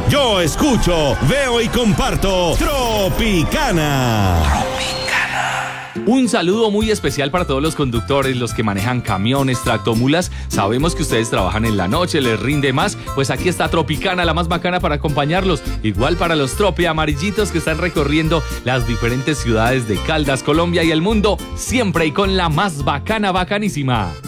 Yo escucho, veo y comparto Tropicana. Un saludo muy especial para todos los conductores, los que manejan camiones, tractomulas. Sabemos que ustedes trabajan en la noche, les rinde más. Pues aquí está Tropicana, la más bacana para acompañarlos. Igual para los tropi amarillitos que están recorriendo las diferentes ciudades de Caldas, Colombia y el mundo. Siempre y con la más bacana, bacanísima.